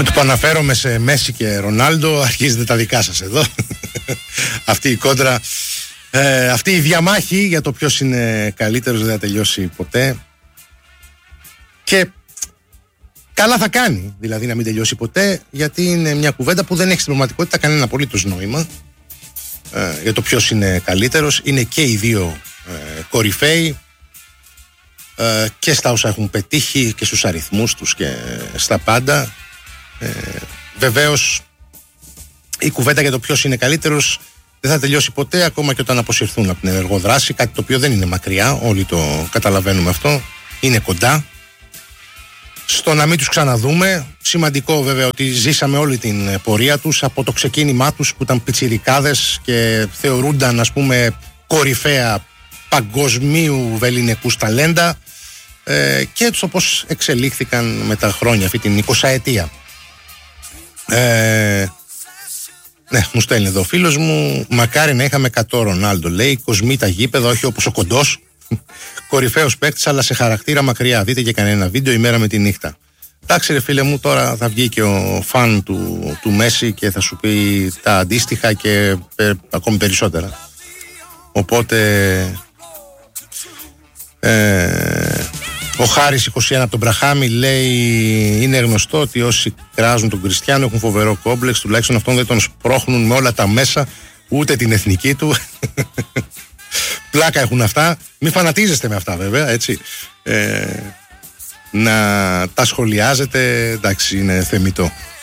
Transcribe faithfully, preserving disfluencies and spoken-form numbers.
Με το που αναφέρομαι σε Μέση και Ρονάλντο αρχίζετε τα δικά σας εδώ. Αυτή η κόντρα, ε, αυτή η διαμάχη για το ποιος είναι καλύτερος δεν θα τελειώσει ποτέ. Και καλά θα κάνει δηλαδή να μην τελειώσει ποτέ, γιατί είναι μια κουβέντα που δεν έχει στην πραγματικότητα κανένα απολύτως νόημα ε, για το ποιος είναι καλύτερος. Είναι και οι δύο ε, κορυφαίοι ε, και στα όσα έχουν πετύχει και στους αριθμούς τους και στα πάντα. Ε, βεβαίως η κουβέντα για το ποιος είναι καλύτερος δεν θα τελειώσει ποτέ, ακόμα και όταν αποσυρθούν από την ενεργό δράση, κάτι το οποίο δεν είναι μακριά, όλοι το καταλαβαίνουμε αυτό, είναι κοντά στο να μην τους ξαναδούμε. Σημαντικό βέβαια ότι ζήσαμε όλη την πορεία τους από το ξεκίνημά τους που ήταν πιτσιρικάδες και θεωρούνταν, ας πούμε, κορυφαία παγκοσμίου βεληνικούς ταλέντα ε, και έτσι όπως εξελίχθηκαν με τα χρόνια, αυτή την εικοσαετία. Ε, ναι, μου στέλνει εδώ ο φίλος μου, μακάρι να είχαμε εκατό Ρονάλντο, λέει, κοσμεί τα γήπεδα, όχι όπως ο Κοντός. Κορυφαίος παίκτης, αλλά σε χαρακτήρα μακριά. Δείτε και κανένα βίντεο ημέρα με τη νύχτα. Εντάξει, ρε φίλε μου, τώρα θα βγει και ο φαν του, του Μέση και θα σου πει τα αντίστοιχα και ε, ακόμη περισσότερα. Οπότε ε, ο Χάρης είκοσι ένα από τον Μπραχάμι λέει: είναι γνωστό ότι όσοι κράζουν τον Κριστιάνο έχουν φοβερό κόμπλεξ, τουλάχιστον αυτόν δεν τον σπρώχνουν με όλα τα μέσα, ούτε την εθνική του. Πλάκα έχουν αυτά. Μην φανατίζεστε με αυτά βέβαια, έτσι. Ε, να τα σχολιάζετε, εντάξει, είναι θεμιτό.